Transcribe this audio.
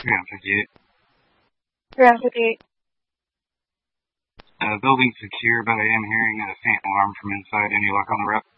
358. 358. Building secure, but I am hearing a faint alarm from inside. Any luck on the rep?